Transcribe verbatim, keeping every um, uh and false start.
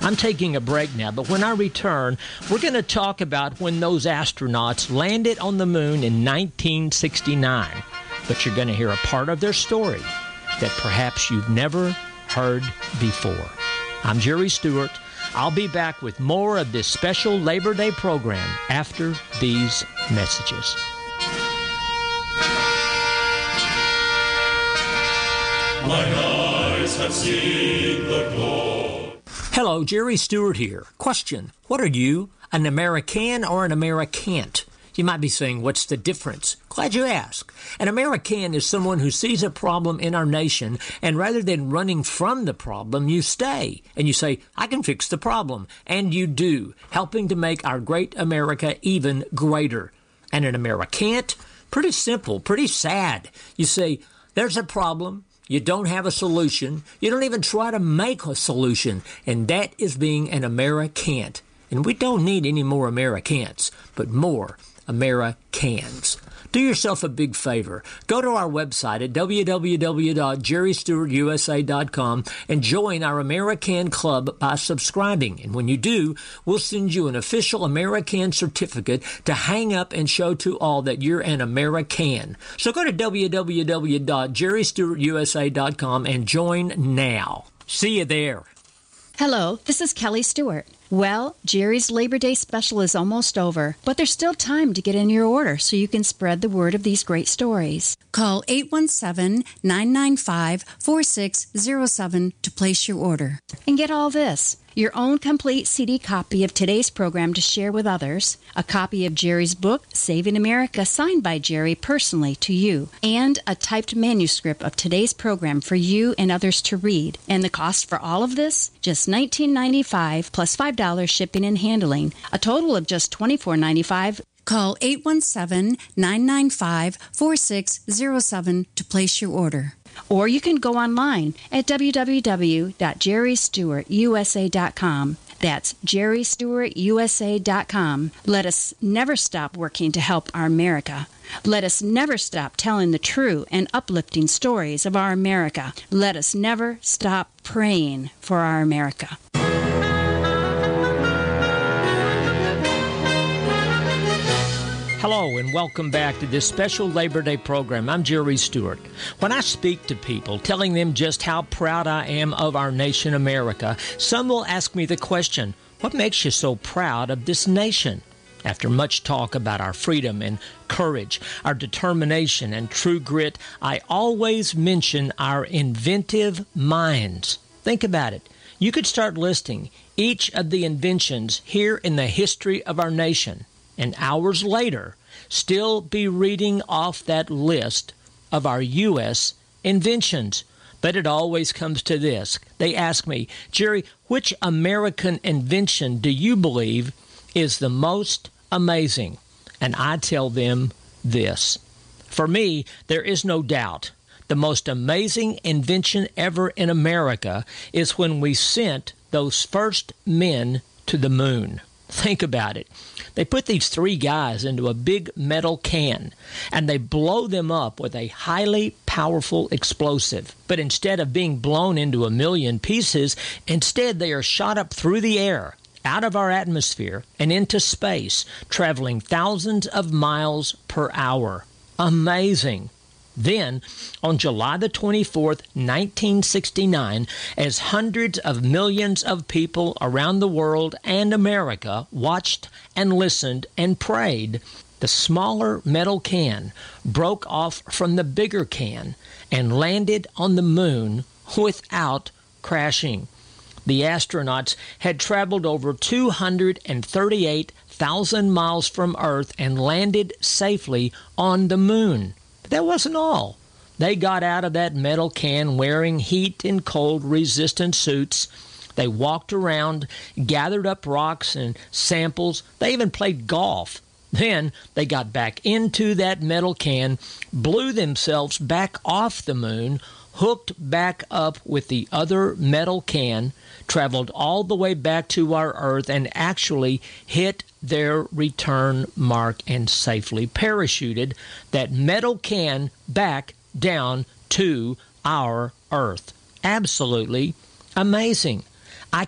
I'm taking a break now, but when I return, we're going to talk about when those astronauts landed on the moon in nineteen sixty-nine. But you're going to hear a part of their story that perhaps you've never heard before. I'm Jerry Stewart. I'll be back with more of this special Labor Day program after these messages. Mine eyes have seen the glory. Hello, Jerry Stewart here. Question: what are you, an American or an Americant? You might be saying, what's the difference? Glad you asked. An American is someone who sees a problem in our nation, and rather than running from the problem, you stay. And you say, I can fix the problem. And you do, helping to make our great America even greater. And an Americant? Pretty simple, pretty sad. You say, there's a problem. You don't have a solution. You don't even try to make a solution. And that is being an Americant. And we don't need any more Americans, but more Americans. Do yourself a big favor. Go to our website at w w w dot jerry stewart u s a dot com and join our American Club by subscribing. And when you do, we'll send you an official American certificate to hang up and show to all that you're an American. So go to w w w dot jerry stewart u s a dot com and join now. See you there. Hello, this is Kelly Stewart. Well, Jerry's Labor Day special is almost over, but there's still time to get in your order so you can spread the word of these great stories. Call eight one seven, nine nine five, four six zero seven to place your order. And get all this: your own complete C D copy of today's program to share with others, a copy of Jerry's book, Saving America, signed by Jerry personally to you, and a typed manuscript of today's program for you and others to read. And the cost for all of this? Just nineteen ninety-five dollars plus five dollars shipping and handling, a total of just twenty-four ninety-five. Call eight one seven, nine nine five, four six zero seven to place your order. Or you can go online at w w w dot jerry stewart u s a dot com. That's jerry stewart u s a dot com. Let us never stop working to help our America. Let us never stop telling the true and uplifting stories of our America. Let us never stop praying for our America. Hello and welcome back to this special Labor Day program. I'm Jerry Stewart. When I speak to people telling them just how proud I am of our nation, America, some will ask me the question, what makes you so proud of this nation? After much talk about our freedom and courage, our determination and true grit, I always mention our inventive minds. Think about it. You could start listing each of the inventions here in the history of our nation, and hours later, still be reading off that list of our U S inventions. But it always comes to this. They ask me, Jerry, which American invention do you believe is the most amazing? And I tell them this. For me, there is no doubt. The most amazing invention ever in America is when we sent those first men to the moon. Think about it. They put these three guys into a big metal can, and they blow them up with a highly powerful explosive. But instead of being blown into a million pieces, instead they are shot up through the air, out of our atmosphere, and into space, traveling thousands of miles per hour. Amazing. Then, on July the twenty-fourth, nineteen sixty-nine, as hundreds of millions of people around the world and America watched and listened and prayed, the smaller metal can broke off from the bigger can and landed on the moon without crashing. The astronauts had traveled over two hundred thirty-eight thousand miles from Earth and landed safely on the moon. That wasn't all. They got out of that metal can wearing heat and cold resistant suits. They walked around, gathered up rocks and samples. They even played golf. Then they got back into that metal can, blew themselves back off the moon, hooked back up with the other metal can, traveled all the way back to our Earth, and actually hit their return mark and safely parachuted that metal can back down to our Earth. Absolutely amazing.